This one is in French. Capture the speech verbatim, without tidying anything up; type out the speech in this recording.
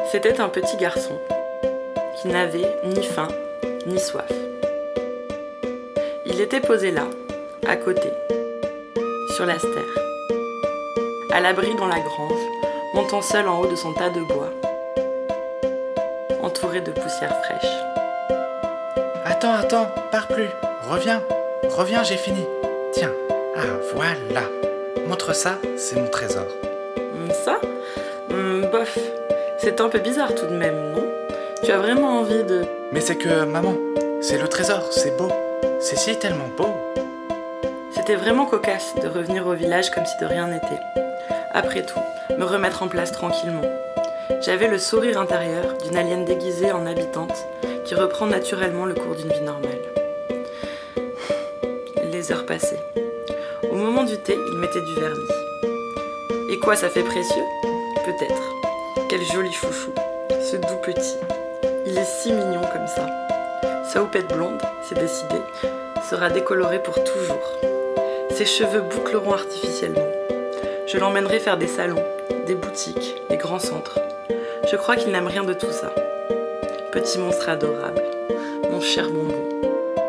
C'était un petit garçon qui n'avait ni faim ni soif. Il était posé là, à côté, sur la stère, à l'abri dans la grange, montant seul en haut de son tas de bois, entouré de poussière fraîche. Attends, attends, pars plus, reviens, reviens, j'ai fini. Tiens, ah voilà, montre ça, c'est mon trésor. Ça Hum, Bof, c'est un peu bizarre tout de même, non? Tu as vraiment envie de... Mais c'est que, maman, c'est le trésor, c'est beau, c'est si tellement beau. C'était vraiment cocasse de revenir au village comme si de rien n'était. Après tout, me remettre en place tranquillement. J'avais le sourire intérieur d'une alien déguisée en habitante qui reprend naturellement le cours d'une vie normale. Les heures passaient. Au moment du thé, il mettait du vernis. Et quoi, ça fait précieux? Peut-être. Quel joli chouchou, ce doux petit. Il est si mignon comme ça. Sa houppette blonde, c'est décidé, sera décolorée pour toujours. Ses cheveux boucleront artificiellement. Je l'emmènerai faire des salons, des boutiques, des grands centres. Je crois qu'il n'aime rien de tout ça. Petit monstre adorable, mon cher bonbon.